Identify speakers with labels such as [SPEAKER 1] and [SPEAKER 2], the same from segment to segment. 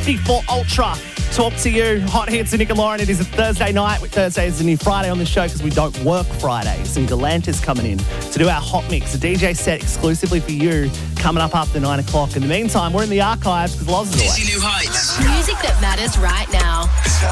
[SPEAKER 1] 64 Ultra. Talk to you. Hot hits with Nick and Lauren. It is a Thursday night. Thursday is a new Friday on the show because we don't work Fridays. And Galanta's coming in to do our hot mix, a DJ set exclusively for you, coming up after 9 o'clock. In the meantime, we're in the archives because Loz is away.
[SPEAKER 2] Dizzy New Heights.
[SPEAKER 3] Music that matters right now.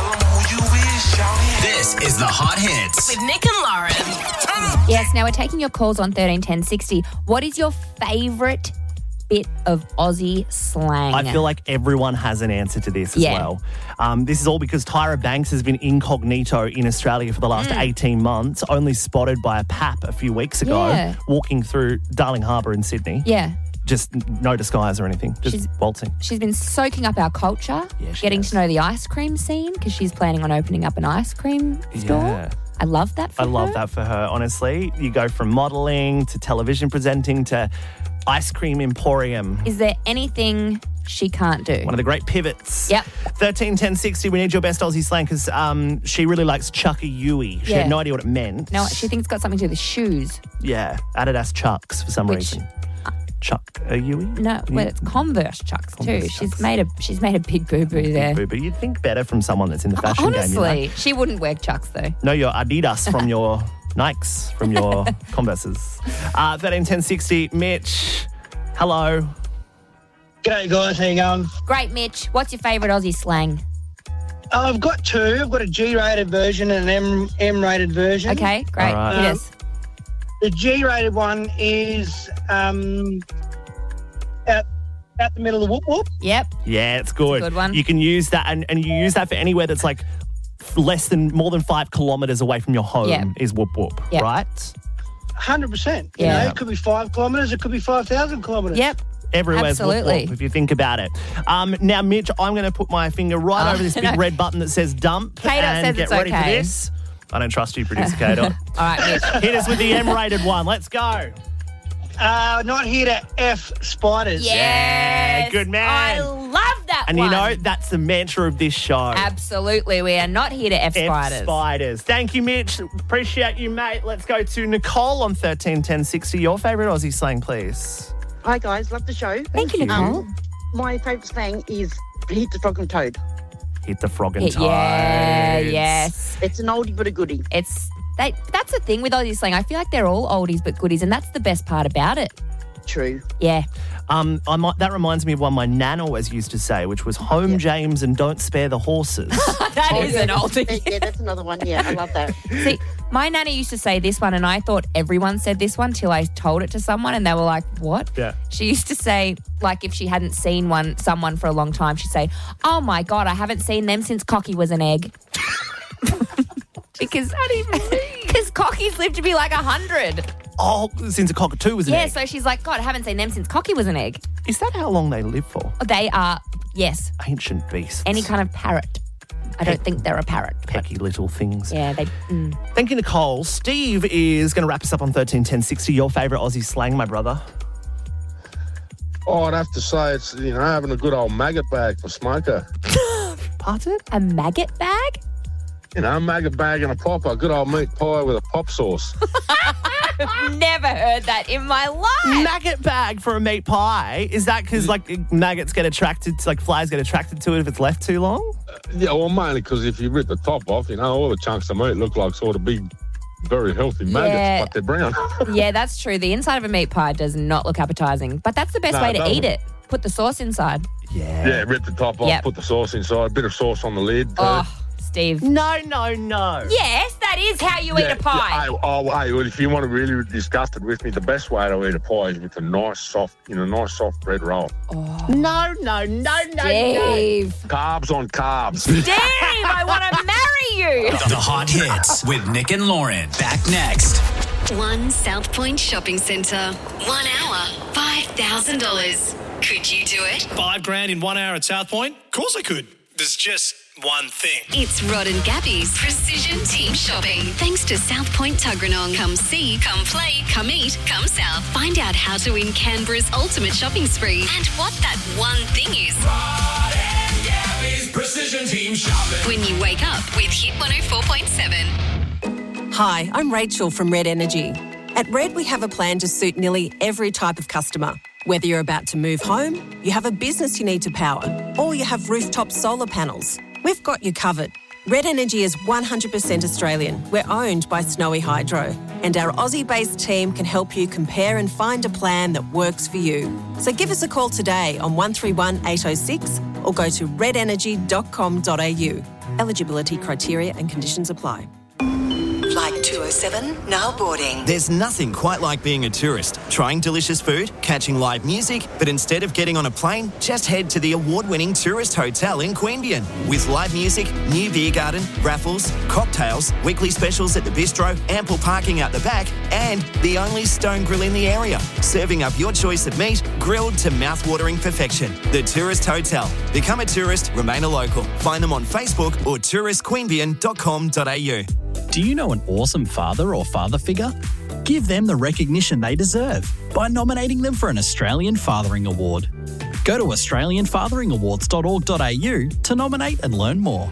[SPEAKER 2] This is the Hot Hits.
[SPEAKER 3] With Nick and Lauren.
[SPEAKER 4] Yes, now we're taking your calls on 13 10 60. What is your favourite bit of Aussie slang?
[SPEAKER 1] I feel like everyone has an answer to this as well. This is all because Tyra Banks has been incognito in Australia for the last 18 months, only spotted by a pap a few weeks ago, walking through Darling Harbour in Sydney.
[SPEAKER 4] Yeah.
[SPEAKER 1] Just no disguise or anything, just waltzing.
[SPEAKER 4] She's been soaking up our culture, getting to know the ice cream scene because she's planning on opening up an ice cream store.
[SPEAKER 1] Yeah.
[SPEAKER 4] I love that for her.
[SPEAKER 1] I love that for her, honestly. You go from modelling to television presenting to ice cream emporium.
[SPEAKER 4] Is there anything she can't do?
[SPEAKER 1] One of the great pivots.
[SPEAKER 4] Yep.
[SPEAKER 1] 13 10 60, we need your best Aussie slang because she really likes Chuck-a-Yui. She had no idea what it meant.
[SPEAKER 4] No, she thinks it's got something to do with shoes.
[SPEAKER 1] Yeah, Adidas Chucks for some reason. Chuck-a-Yui?
[SPEAKER 4] No, well, it's Converse Chucks too. She's made a big boo-boo there.
[SPEAKER 1] But you'd think better from someone that's in the fashion game.
[SPEAKER 4] Honestly, she wouldn't wear Chucks though.
[SPEAKER 1] No, your Adidas from your Nikes, from your Converses. 13 10 60, Mitch, hello.
[SPEAKER 5] G'day guys, how you going?
[SPEAKER 4] Great, Mitch. What's your favourite Aussie slang?
[SPEAKER 5] I've got two. I've got a G-rated version and an M-rated version.
[SPEAKER 4] Okay, great.
[SPEAKER 1] All right.
[SPEAKER 4] Yes.
[SPEAKER 5] The G-rated one is out the middle of the whoop-whoop.
[SPEAKER 4] Yep.
[SPEAKER 1] Yeah, it's good.
[SPEAKER 4] It's a good one.
[SPEAKER 1] You can use that, and you use that for anywhere that's like more than 5 kilometres away from your home is whoop whoop, right?
[SPEAKER 5] 100%.
[SPEAKER 4] Yeah.
[SPEAKER 5] You know, it could be 5 kilometres, it could be 5,000 kilometres.
[SPEAKER 4] Yep.
[SPEAKER 1] Everywhere's whoop
[SPEAKER 4] Absolutely.
[SPEAKER 1] whoop if you think about it. Now, Mitch, I'm going to put my finger right over this big red button that says dump
[SPEAKER 4] Kato
[SPEAKER 1] and
[SPEAKER 4] says
[SPEAKER 1] get
[SPEAKER 4] it's
[SPEAKER 1] ready for
[SPEAKER 4] okay.
[SPEAKER 1] this. I don't trust you, producer Kato.
[SPEAKER 4] All right, Mitch.
[SPEAKER 1] Hit us with the M-rated one. Let's go.
[SPEAKER 5] Not here to F spiders.
[SPEAKER 4] Yes.
[SPEAKER 1] Good man.
[SPEAKER 4] I love that
[SPEAKER 1] And
[SPEAKER 4] one.
[SPEAKER 1] you know, that's the mantra of this show.
[SPEAKER 4] Absolutely. We are not here to F spiders.
[SPEAKER 1] F-spiders. Thank you, Mitch. Appreciate you, mate. Let's go to Nicole on 13 10 60. Your favourite Aussie slang, please.
[SPEAKER 6] Hi guys, love the show.
[SPEAKER 4] Thank you, Nicole.
[SPEAKER 6] My favourite slang is hit the frog and toad.
[SPEAKER 1] Hit the frog and toad.
[SPEAKER 4] Yeah, yes.
[SPEAKER 6] It's an oldie but a goodie.
[SPEAKER 4] That's the thing with Aussie slang. I feel like they're all oldies but goodies, and that's the best part about it.
[SPEAKER 6] True.
[SPEAKER 4] Yeah.
[SPEAKER 1] That reminds me of one my nan always used to say, which was home, James, and don't spare the horses.
[SPEAKER 4] That is an oldie.
[SPEAKER 6] Yeah, that's another one. Yeah, I love that.
[SPEAKER 4] See, my nanny used to say this one, and I thought everyone said this one till I told it to someone, and they were like, what?
[SPEAKER 1] Yeah.
[SPEAKER 4] She used to say, like, if she hadn't seen someone for a long time, she'd say, oh, my God, I haven't seen them since Cocky was an egg. Because Cockies lived to be like 100.
[SPEAKER 1] Oh, since a cockatoo was an egg.
[SPEAKER 4] So she's like, God, I haven't seen them since Cocky was an egg.
[SPEAKER 1] Is that how long they live for?
[SPEAKER 4] They are, yes,
[SPEAKER 1] Ancient beasts.
[SPEAKER 4] any kind of parrot. I don't think they're a parrot.
[SPEAKER 1] Pecky little things.
[SPEAKER 4] Yeah, they...
[SPEAKER 1] Thank you, Nicole. Steve is going to wrap us up on 13 10 60. Your favourite Aussie slang, my brother.
[SPEAKER 7] Oh, I'd have to say it's, having a good old maggot bag for smoker.
[SPEAKER 1] Pardon?
[SPEAKER 4] A maggot bag?
[SPEAKER 7] Maggot bag and a popper, good old meat pie with a pop sauce.
[SPEAKER 4] Never heard that in my life.
[SPEAKER 1] Maggot bag for a meat pie. Is that because, maggots get attracted to, flies get attracted to it if it's left too long?
[SPEAKER 7] Yeah, well, mainly because if you rip the top off, all the chunks of meat look like sort of big, very healthy maggots, but they're brown.
[SPEAKER 4] Yeah, that's true. The inside of a meat pie does not look appetizing, but that's the best way to eat it. Put the sauce inside.
[SPEAKER 1] Yeah,
[SPEAKER 7] rip the top off, put the sauce inside, a bit of sauce on the lid.
[SPEAKER 4] Oh, Steve.
[SPEAKER 1] No.
[SPEAKER 4] Yes, that is how you eat a pie.
[SPEAKER 7] Well, if you want to really discuss it with me, the best way to eat a pie is with a nice soft bread roll.
[SPEAKER 1] No.
[SPEAKER 4] Steve.
[SPEAKER 7] Carbs on carbs.
[SPEAKER 4] Steve, I want to marry you.
[SPEAKER 2] The Hot Hits with Nick and Lauren. Back next.
[SPEAKER 3] One South Point Shopping Centre. 1 hour, $5,000. Could you do it?
[SPEAKER 8] $5,000 in 1 hour at South Point? Of course I could. There's just one thing.
[SPEAKER 3] It's Rod and Gabby's Precision Team Shopping. Thanks to South Point Tuggeranong. Come see, come play, come eat, come south. Find out how to win Canberra's ultimate shopping spree and what that one thing is.
[SPEAKER 2] Rod and Gabby's Precision Team Shopping.
[SPEAKER 3] When you wake up with Hit 104.7.
[SPEAKER 9] Hi, I'm Rachel from Red Energy. At Red, we have a plan to suit nearly every type of customer. Whether you're about to move home, you have a business you need to power, or you have rooftop solar panels, we've got you covered. Red Energy is 100% Australian. We're owned by Snowy Hydro. And our Aussie-based team can help you compare and find a plan that works for you. So give us a call today on 131 806 or go to redenergy.com.au. Eligibility criteria and conditions apply.
[SPEAKER 10] Flight 207, now boarding.
[SPEAKER 11] There's nothing quite like being a tourist, trying delicious food, catching live music, but instead of getting on a plane, just head to the award-winning tourist hotel in Queanbeyan. With live music, new beer garden, raffles, cocktails, weekly specials at the bistro, ample parking out the back, and the only stone grill in the area, serving up your choice of meat, grilled to mouth-watering perfection. The Tourist Hotel. Become a tourist, remain a local. Find them on Facebook or touristqueanbeyan.com.au.
[SPEAKER 12] Do you know an awesome father or father figure? Give them the recognition they deserve by nominating them for an Australian Fathering Award. Go to australianfatheringawards.org.au to nominate and learn more.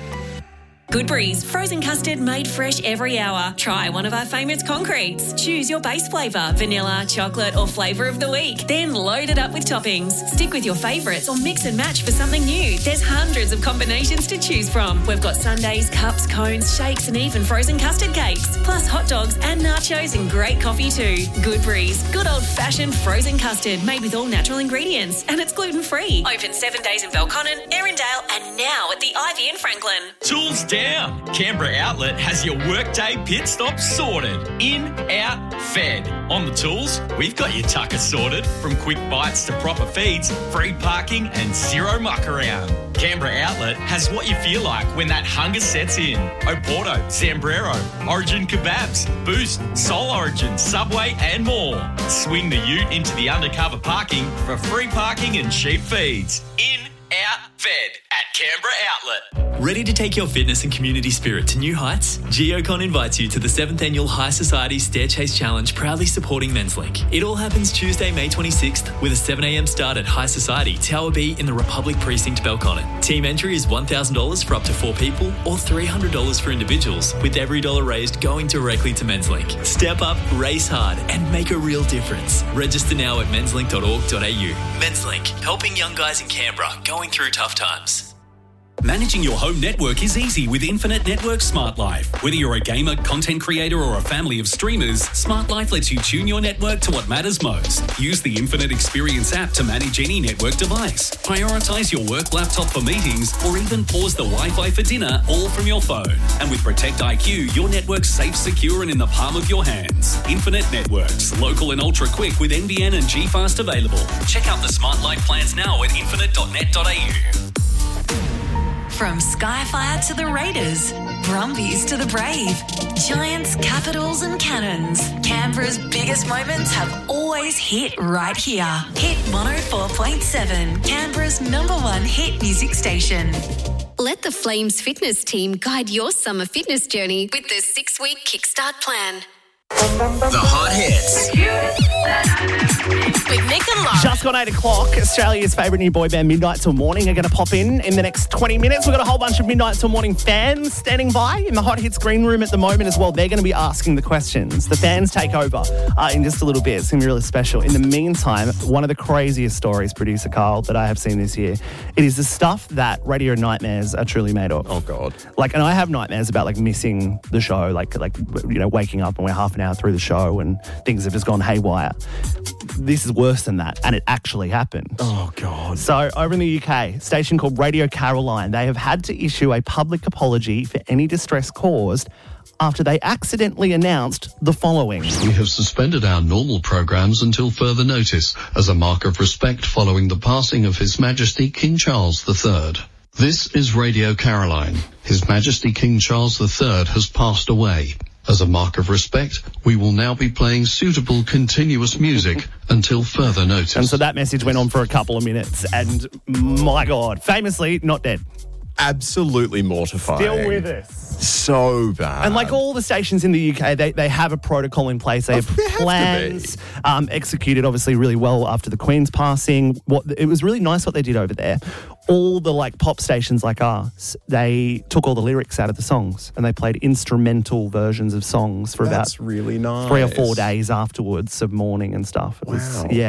[SPEAKER 13] Goodberry's frozen custard made fresh every hour. Try one of our favourite concretes. Choose your base flavour, vanilla, chocolate or flavour of the week. Then load it up with toppings. Stick with your favourites or mix and match for something new. There's hundreds of combinations to choose from. We've got sundaes, cups, cones, shakes and even frozen custard cakes. Plus hot dogs and nachos and great coffee too. Goodberry's, good old-fashioned frozen custard made with all natural ingredients and it's gluten-free. Open 7 days in Belconnen, Erindale and now at the Ivy in Franklin.
[SPEAKER 14] Tools down. Canberra Outlet has your workday pit stop sorted. In, out, fed. On the tools, we've got your tucker sorted. From quick bites to proper feeds, free parking and zero muck around. Canberra Outlet has what you feel like when that hunger sets in. Oporto, Zambrero, Origin Kebabs, Boost, Soul Origin, Subway and more. Swing the ute into the undercover parking for free parking and cheap feeds. In, out, fed at Canberra Outlet.
[SPEAKER 15] Ready to take your fitness and community spirit to new heights? Geocon invites you to the 7th Annual High Society Stair Chase Challenge, proudly supporting Men's Link. It all happens Tuesday, May 26th, with a 7 a.m. start at High Society, Tower B in the Republic Precinct, Belconnen. Team entry is $1,000 for up to 4 people or $300 for individuals, with every dollar raised going directly to Men's Link. Step up, race hard, and make a real difference. Register now at menslink.org.au. Men's Link, helping young guys in Canberra going through tough times.
[SPEAKER 16] Managing your home network is easy with Infinite Network Smart Life. Whether you're a gamer, content creator, or a family of streamers, Smart Life lets you tune your network to what matters most. Use the Infinite Experience app to manage any network device. Prioritize your work laptop for meetings, or even pause the Wi-Fi for dinner, all from your phone. And with Protect IQ, your network's safe, secure, and in the palm of your hands. Infinite Networks, local and ultra quick with NBN and G-Fast available. Check out the Smart Life plans now at infinite.net.au.
[SPEAKER 17] From Skyfire to the Raiders, Brumbies to the Brave, Giants, Capitals and Cannons, Canberra's biggest moments have always hit right here. Hit 104.7, Canberra's #1 hit music station.
[SPEAKER 3] Let the Flames fitness team guide your summer fitness journey with the 6-week Kickstart plan.
[SPEAKER 11] The hot hits.
[SPEAKER 17] With Nick and Lauren.
[SPEAKER 1] Just gone 8 o'clock. Australia's favourite new boy band, Midnight Till Morning, are going to pop in the next 20 minutes. We've got a whole bunch of Midnight Till Morning fans standing by in the Hot Hits green room at the moment as well. They're going to be asking the questions. The fans take over in just a little bit. It's going to be really special. In the meantime, one of the craziest stories, producer Carl, that I have seen this year, it is the stuff that radio nightmares are truly made of.
[SPEAKER 18] Oh, God.
[SPEAKER 1] And I have nightmares about, missing the show, waking up and we're half an hour through the show and things have just gone haywire. This is worse than that, and it actually happened.
[SPEAKER 18] Oh, God.
[SPEAKER 1] So, over in the UK, a station called Radio Caroline, they have had to issue a public apology for any distress caused after they accidentally announced the following.
[SPEAKER 19] We have suspended our normal programs until further notice as a mark of respect following the passing of His Majesty King Charles III. This is Radio Caroline. His Majesty King Charles III has passed away. As a mark of respect, we will now be playing suitable continuous music until further notice.
[SPEAKER 1] And so that message went on for a couple of minutes, and my God, famously not dead.
[SPEAKER 18] Absolutely mortifying.
[SPEAKER 1] Still with us.
[SPEAKER 18] So bad.
[SPEAKER 1] And all the stations in the UK, they have a protocol in place. They have plans executed obviously really well after the Queen's passing. It was really nice what they did over there. All the pop stations like us, they took all the lyrics out of the songs and they played instrumental versions of songs for
[SPEAKER 18] That's really nice.
[SPEAKER 1] 3 or 4 days afterwards of mourning and stuff. It was,
[SPEAKER 18] wow.
[SPEAKER 1] Yeah.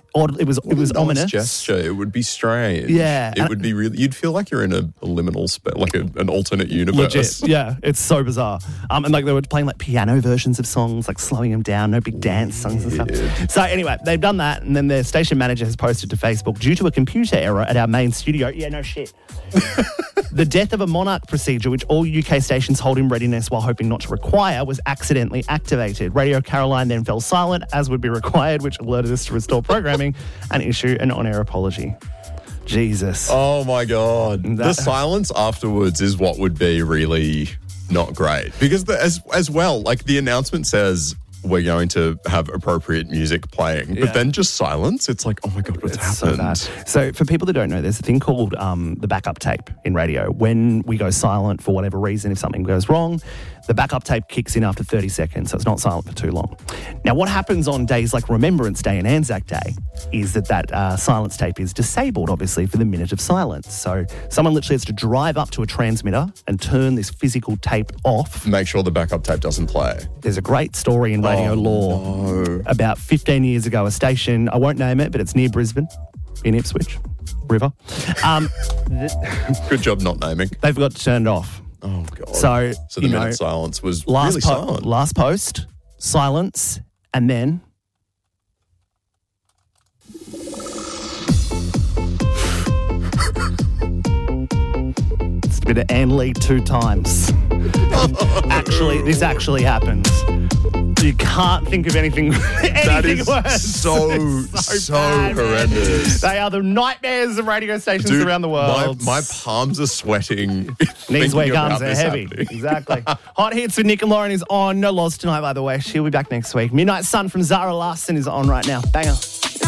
[SPEAKER 1] It was
[SPEAKER 18] Nice
[SPEAKER 1] ominous.
[SPEAKER 18] gesture. It would be strange.
[SPEAKER 1] Yeah.
[SPEAKER 18] It would be really. You'd feel like you're in a liminal like an alternate universe.
[SPEAKER 1] Legit. Yeah, it's so bizarre. And like they were playing like piano versions of songs, like slowing them down, no big dance songs and stuff. So anyway, they've done that, and then their station manager has posted to Facebook, due to a computer error at our main studio. Yeah, no shit. The death of a Monarch procedure, which all UK stations hold in readiness while hoping not to require, was accidentally activated. Radio Caroline then fell silent, as would be required, which alerted us to restore programming and issue an on-air apology. Jesus.
[SPEAKER 18] Oh my God. The silence afterwards is what would be really not great. Because as well, like the announcement says, we're going to have appropriate music playing, but then just silence. It's like, oh my God, what's happened?
[SPEAKER 1] So for people that don't know, there's a thing called the backup tape in radio. When we go silent for whatever reason, if something goes wrong, the backup tape kicks in after 30 seconds, so it's not silent for too long. Now, what happens on days like Remembrance Day and Anzac Day is that silence tape is disabled, obviously, for the minute of silence. So someone literally has to drive up to a transmitter and turn this physical tape off.
[SPEAKER 18] Make sure the backup tape doesn't play.
[SPEAKER 1] There's a great story in radio law. About 15 years ago, a station, I won't name it, but it's near Brisbane, in Ipswich River.
[SPEAKER 18] Good job not naming.
[SPEAKER 1] They've got to turn it off.
[SPEAKER 18] Oh, God.
[SPEAKER 1] So
[SPEAKER 18] the minute silence was really silent.
[SPEAKER 1] Last post, silence, and then... It's a bit of Ann Lee 2 times. This actually happens. You can't think of anything
[SPEAKER 18] That is
[SPEAKER 1] worse.
[SPEAKER 18] so
[SPEAKER 1] bad,
[SPEAKER 18] horrendous.
[SPEAKER 1] They are the nightmares of radio stations
[SPEAKER 18] Dude,
[SPEAKER 1] around the world.
[SPEAKER 18] My palms are sweating.
[SPEAKER 1] Knees where
[SPEAKER 18] thinking
[SPEAKER 1] guns
[SPEAKER 18] about
[SPEAKER 1] are
[SPEAKER 18] this
[SPEAKER 1] heavy.
[SPEAKER 18] happening.
[SPEAKER 1] Exactly. Hot Hits with Nick and Lauren is on. No Loz tonight, by the way. She'll be back next week. Midnight Sun from Zara Larson is on right now. Banger.